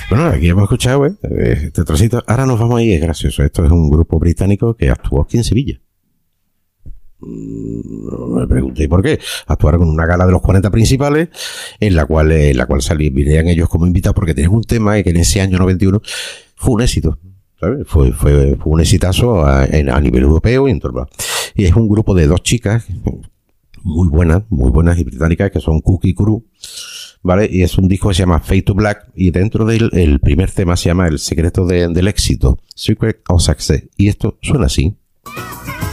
Bueno, aquí hemos escuchado este trocito. Ahora nos vamos a ir, es gracioso. Esto es un grupo británico que actuó aquí en Sevilla. No me preguntéis por qué. Actuaron en una gala de los 40 principales, en la cual vinieron ellos como invitados porque tenían un tema que en ese año 91 fue un éxito, ¿sabes? Fue un exitazo a nivel europeo y en todo el mundo. Y es un grupo de dos chicas muy buenas y británicas, que son Cookie Crew, ¿vale? Y es un disco que se llama Fade to Black, y dentro del el primer tema se llama El secreto del éxito, Secret of Success, y esto suena así.